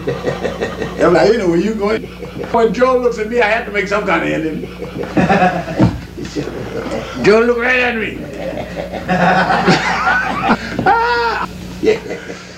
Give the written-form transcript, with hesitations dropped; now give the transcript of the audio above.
I'm like, you know, where you going? When Joe looks at me, I have to make some kind of ending. Joe looked right at me. Yeah.